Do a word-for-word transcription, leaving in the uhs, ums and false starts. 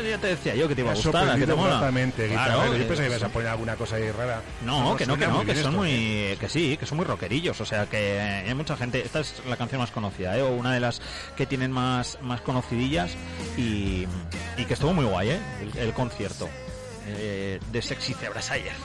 ya te decía yo que te iba a Me ha gustar, que te mola. completamente, Claro, guitarrero. Yo eh, pensé que ibas sí. a poner alguna cosa ahí rara. No, que no, que suena no, muy que bien son esto, muy, que sí, que son muy rockerillos, o sea que hay mucha gente, esta es la canción más conocida, ¿eh? O una de las que tienen más, más conocidillas y, y que estuvo muy guay, ¿eh? El, el concierto eh, de Sexy Zebras ayer.